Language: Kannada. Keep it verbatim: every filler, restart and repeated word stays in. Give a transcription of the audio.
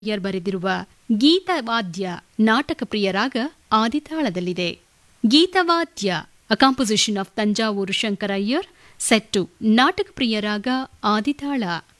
ಅಯ್ಯರ್ ಬರೆದಿರುವ ಗೀತವಾದ್ಯ ನಾಟಕ ಪ್ರಿಯರಾಗ ಆದಿತಾಳದಲ್ಲಿದೆ. ಗೀತವಾದ್ಯ ಅ ಕಾಂಪೊಸಿಷನ್ ಆಫ್ ತಂಜಾವೂರು ಶಂಕರಯ್ಯರ್, ಸೆಟ್ಟು ನಾಟಕ ಪ್ರಿಯರಾಗ ಆದಿತಾಳ.